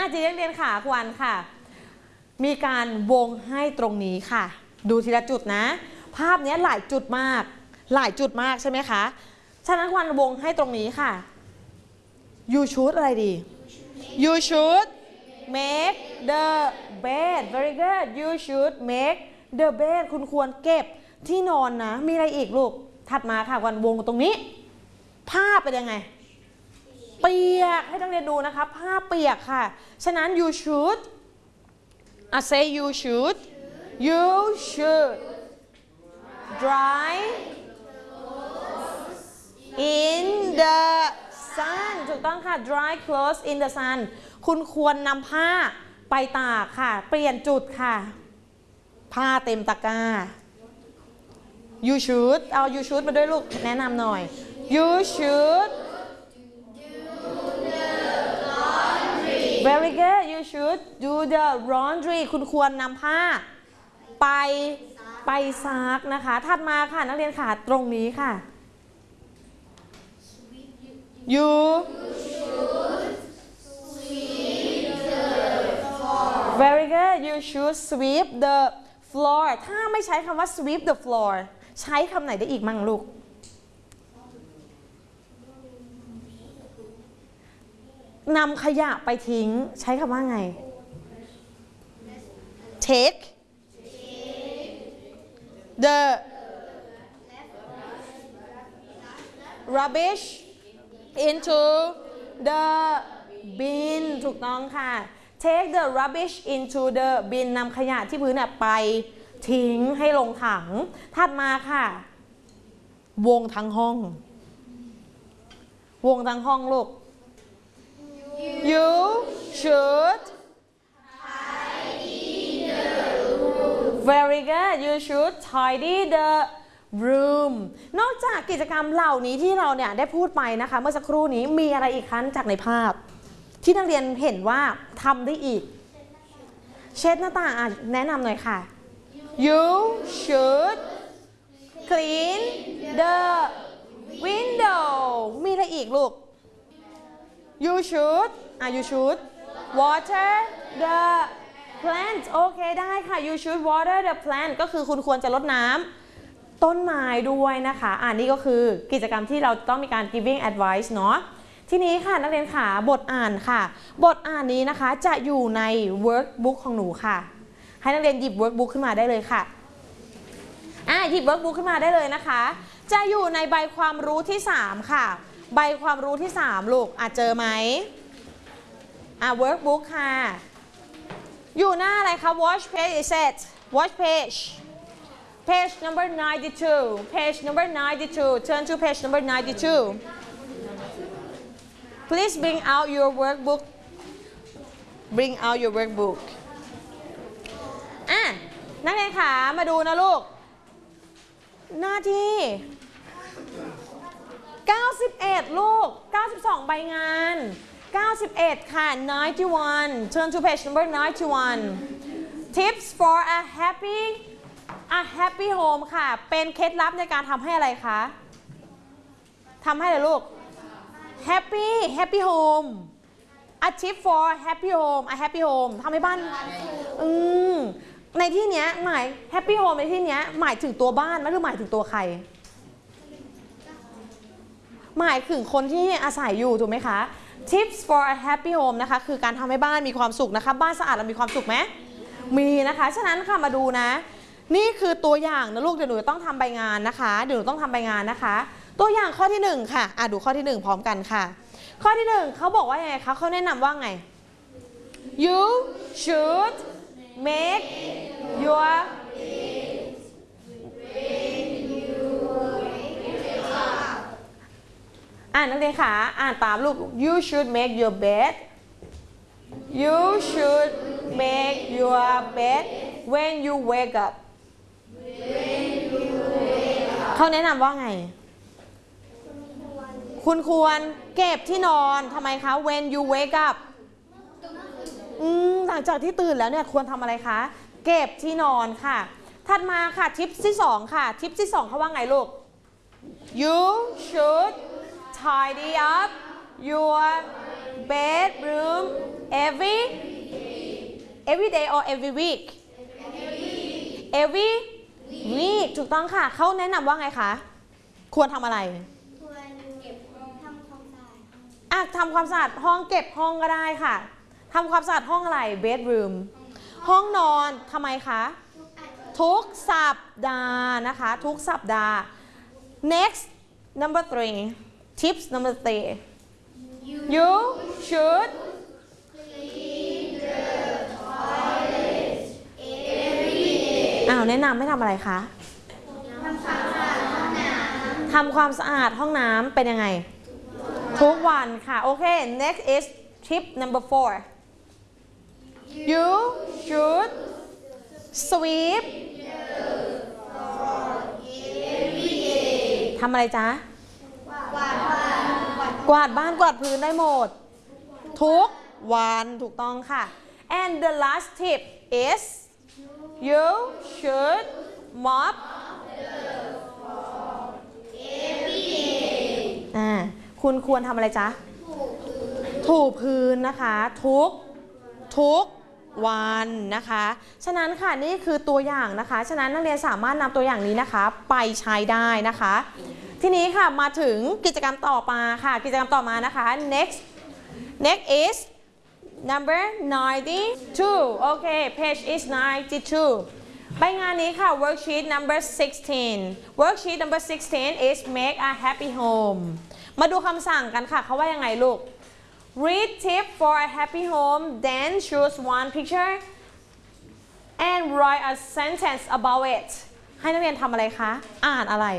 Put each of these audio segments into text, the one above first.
จีนักเรียนค่ะควันค่ะมีการวงให้ตรงนี้ค่ะดูทีละจุดนะภาพนี้หลายจุดมากใช่ไหมคะฉะนั้นควันวงให้ตรงนี้ค่ะ you should อะไรดี you should make the bed very good you should make the bed คุณควรเก็บที่นอนนะมีอะไรอีกลูกถัดมาค่ะควันวงตรงนี้ภาพเป็นยังไงเปียกให้นักเรียนดูนะคะผ้าเปียกค่ะฉะนั้น you should say you should dry in the sun ถูกต้องค่ะ dry clothes in the sun คุณควรนำผ้าไปตากค่ะเปลี่ยนจุดค่ะผ้าเต็มตะกร้า you should เอา you should มาด้วยลูกแนะนำหน่อย you should very good you should do the laundry คุณควรนำผ้าไปซักนะคะถัดมาค่ะนักเรียนค่ะตรงนี้ค่ะ you very good you should sweep the floor ถ้าไม่ใช้คำว่า sweep the floor ใช้คำไหนได้อีกมั่งลูกนำขยะไปทิ้งใช้คำว่าไง take the rubbish into the bin ถูกต้องค่ะ take the rubbish into the bin นำขยะที่พื้นไปทิ้งให้ลงถังถัดมาค่ะวงทั้งห้องลูกYou should very good you should tidy the room นอกจากกิจกรรมเหล่านี้ที่เราเนี่ยได้พูดไปนะคะเมื่อสักครู่นี้มีอะไรอีกคะจากในภาพที่นักเรียนเห็นว่าทำได้อีกเช็ดหน้าต่างแนะนำหน่อยค่ะ You should clean the window มีอะไรอีกลูกYou should water the plant โอเคได้ค่ะ You should water the plant ก็คือคุณควรจะรดน้ำต้นไม้ด้วยนะคะนี่ก็คือกิจกรรมที่เราต้องมีการ giving advice เนาะทีนี้ค่ะนักเรียนค่ะบทอ่านค่ะบทอ่านนี้นะคะจะอยู่ใน workbook ของหนูค่ะให้นักเรียนหยิบ workbook ขึ้นมาได้เลยค่ะหยิบ workbook ขึ้นมาได้เลยนะคะจะอยู่ในใบความรู้ที่3ค่ะใบความรู้ที่3ลูกเจอไหมworkbook ค่ะอยู่หน้าอะไรคะ watch page is it watch page number 92 page number 92 turn to page number 92 please bring out your workbook นักเรียนค่ะมาดูนะลูกหน้าที่91ลูก92ใบงาน91ค่ะ91 turn to page number 91 tips for a happy home ค่ะเป็นเคล็ดลับในการทำให้อะไรคะทำให้อะไรลูก happy home a tip for happy home ทำให้บ้านในที่นี้หมาย happy home ในที่นี้หมายถึงตัวบ้านไม่หรือหมายถึงตัวใครหมายถึงคนที่อาศัยอยู่ถูกไหมคะ Tips for a happy home นะคะคือการทำให้บ้านมีความสุขนะคะบ้านสะอาดแล้วมีความสุขไหมมีนะคะฉะนั้นค่ะมาดูนะนี่คือตัวอย่างนะลูกเดี๋ยวหนูต้องทำใบงานนะคะตัวอย่างข้อที่1ค่ะดูข้อที่1พร้อมกันค่ะข้อที่1เขาบอกว่าไงคะเขาแนะนำว่าไง You should make yourนักเรียนค่ะอ่านตามลูก You should make your bed when you wake up เขาแนะนำว่าไงคุณควรเก็บที่นอนทำไมคะ when you wake up หลังจากที่ตื่นแล้วเนี่ยควรทำอะไรคะเก็บที่นอนค่ะถัดมาค่ะทิปที่2ค่ะทิปที่2เขาว่าไงลูก You should tidy up your bedroom every day or every week every week ถูกต้องค่ะเขาแนะนำว่าไงคะควรทำอะไรควรเก็บห้องทำความสะอาดทำความสะอาดห้องเก็บห้องก็ได้ค่ะทำความสะอาดห้องอะไร bedroom ห้องนอนทำไมคะทุกสัปดาห์นะคะทุกสัปดาห์ next number 3 tips number 3 you should clean the toilet every day แนะนำให้ทำอะไรคะทำความสะอาดห้องน้ำเป็นยังไงทุกวันค่ะโอเค next is tip number 4 you should sweep ทำอะไรจ๊ะกวาดบ้านกวาดพื้นได้หมดทุกวันถูกต้องค่ะ and the last tip is you should mopคุณควรทำอะไรจ๊ะถูพื้นนะคะทุกวันนะคะฉะนั้นค่ะนี่คือตัวอย่างนะคะฉะนั้นนักเรียนสามารถนำตัวอย่างนี้นะคะไปใช้ได้นะคะทีนี้ค่ะมาถึงกิจกรรมต่อมาค่ะกิจกรรมต่อมานะคะ next is number 92 โอเค page is 92 ใบงานนี้ค่ะ worksheet number 16 worksheet number 16 is make a happy home มาดูคำสั่งกันค่ะเขาว่ายังไงลูก read tip for a happy home then choose one picture and write a sentence about it ให้นักเรียนทำอะไรคะอ่านอะไร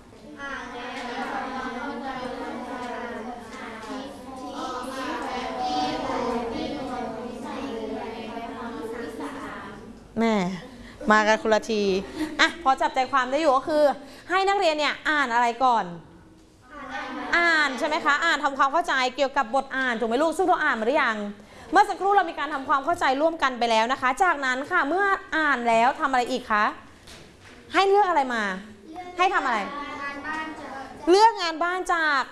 แม่มากันคนละทีพอจับใจความได้อยู่ก็คือให้นักเรียนเนี่ยอ่านอะไรก่อนอ่านใช่ไหมคะอ่านทำความเข้าใจเกี่ยวกับบทอ่านถูกไหมลูกซึ่งเราอ่านมาหรือยังเมื่อสักครู่เรามีการทำความเข้าใจร่วมกันไปแล้วนะคะจากนั้นค่ะเมื่ออ่านแล้วทำอะไรอีกคะให้เลือกอะไรมาให้ทำอะไรเลือกงานบ้านจาก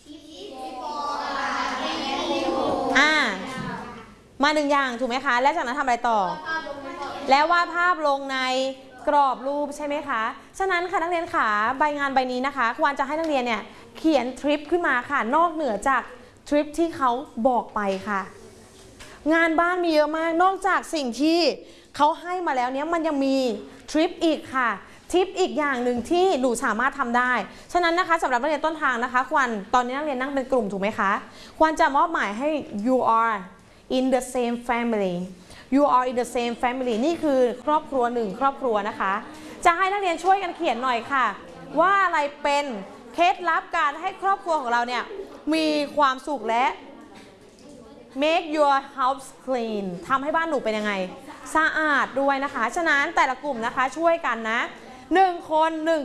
มา1อย่างถูกไหมคะและจากนั้นทำอะไรต่อแล้ววาดภาพลงในกรอบรูปใช่ไหมคะฉะนั้นค่ะนักเรียนขาใบงานใบนี้นะคะควรจะให้นักเรียนเนี่ยเขียนทริปขึ้นมาค่ะนอกเหนือจากทริปที่เขาบอกไปค่ะงานบ้านมีเยอะมากนอกจากสิ่งที่เขาให้มาแล้วเนี่ยมันยังมีทริปอีกค่ะทริปอีกอย่างหนึ่งที่หนูสามารถทำได้ฉะนั้นนะคะสำหรับนักเรียนต้นทางนะคะควรตอนนี้นักเรียนนั่งเป็นกลุ่มถูกไหมคะควรจะมอบหมายให้ you are in the same family you are in the same family นี่คือครอบครัวหนึ่งครอบครัวนะคะจะให้นักเรียนช่วยกันเขียนหน่อยค่ะว่าอะไรเป็นเคล็ดลับการให้ครอบครัวของเราเนี่ยมีความสุขและ make your house clean ทำให้บ้านหนูเป็นยังไงสะอาดด้วยนะคะฉะนั้นแต่ละกลุ่มนะคะช่วยกันนะ1 คน 1